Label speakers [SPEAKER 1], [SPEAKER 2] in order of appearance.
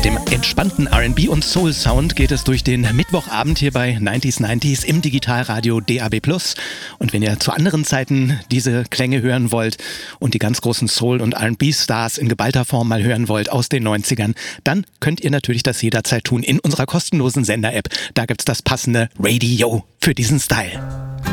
[SPEAKER 1] dem entspannten R&B und Soul Sound geht es durch den Mittwochabend hier bei 90s im Digitalradio DAB+. Und wenn ihr zu anderen Zeiten diese Klänge hören wollt und die ganz großen Soul- und R&B-Stars in geballter Form mal hören wollt aus den 90ern, dann könnt ihr natürlich das jederzeit tun in unserer kostenlosen Sender-App. Da gibt's das passende Radio für diesen Style.